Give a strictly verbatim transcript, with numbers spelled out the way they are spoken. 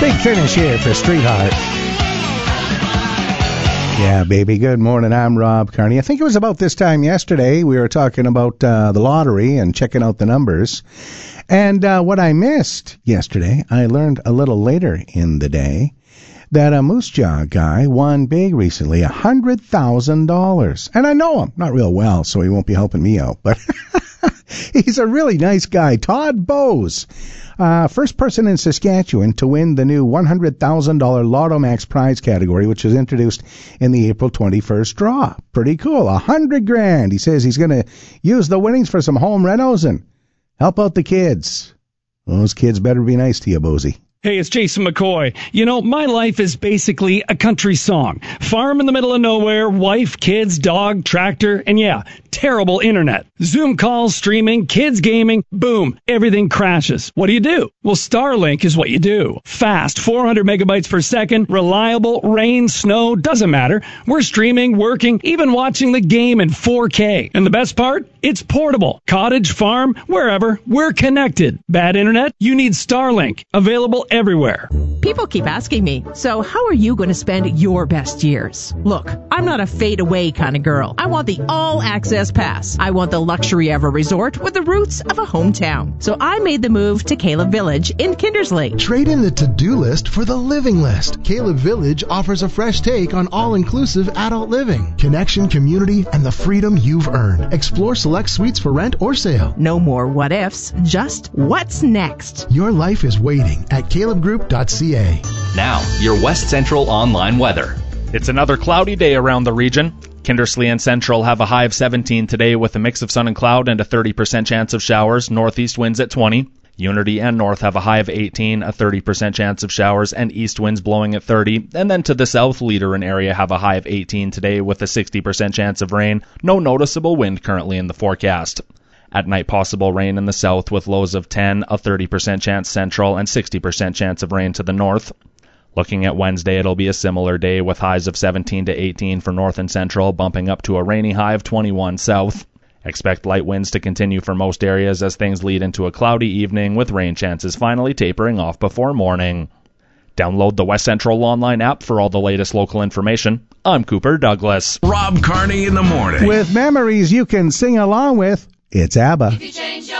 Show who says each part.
Speaker 1: Big finish here for Street Heart. Yeah, baby. Good morning. I'm Rob Carney. I think it was about this time yesterday we were talking about uh, the lottery and checking out the numbers. And uh, what I missed yesterday, I learned a little later in the day that a Moose Jaw guy won big recently, one hundred thousand dollars. And I know him, not real well, so he won't be helping me out. But he's a really nice guy. Todd Bowes. Uh, first person in Saskatchewan to win the new one hundred thousand dollars Lotto Max prize category, which was introduced in the April twenty-first draw. Pretty cool. A hundred grand. He says he's going to use the winnings for some home renos and help out the kids. Those kids better be nice to you, Bozy.
Speaker 2: Hey, it's Jason McCoy. You know, my life is basically a country song. Farm in the middle of nowhere, wife, kids, dog, tractor, and yeah, terrible internet. Zoom calls, streaming, kids gaming, boom, everything crashes. What do you do? Well, Starlink is what you do. Fast, four hundred megabytes per second, reliable, rain, snow, doesn't matter. We're streaming, working, even watching the game in four K. And the best part? It's portable. Cottage, farm, wherever, we're connected. Bad internet? You need Starlink. Available everywhere.
Speaker 3: People keep asking me, so how are you going to spend your best years? Look, I'm not a fade-away kind of girl. I want the all-access pass. I want the luxury of a resort with the roots of a hometown. So I made the move to Caleb Village in Kindersley.
Speaker 4: Trade in the to-do list for the living list. Caleb Village offers a fresh take on all-inclusive adult living, connection, community, and the freedom you've earned. Explore select suites for rent or sale.
Speaker 3: No more what-ifs, just what's next.
Speaker 4: Your life is waiting at caleb group dot c a.
Speaker 5: Now, your West Central online weather.
Speaker 6: It's another cloudy day around the region. Kindersley and Central have a high of seventeen today with a mix of sun and cloud and a thirty percent chance of showers. Northeast winds at twenty. Unity and North have a high of eighteen, a thirty percent chance of showers, and east winds blowing at thirty. And then to the south, Leader and area have a high of eighteen today with a sixty percent chance of rain. No noticeable wind currently in the forecast. At night, possible rain in the south with lows of ten, a thirty percent chance central, and sixty percent chance of rain to the north. Looking at Wednesday, it'll be a similar day with highs of seventeen to eighteen for north and central, bumping up to a rainy high of twenty-one south. Expect light winds to continue for most areas as things lead into a cloudy evening with rain chances finally tapering off before morning. Download the West Central online app for all the latest local information. I'm Cooper Douglas.
Speaker 7: Rob Carney in the morning.
Speaker 1: With memories you can sing along with, it's ABBA.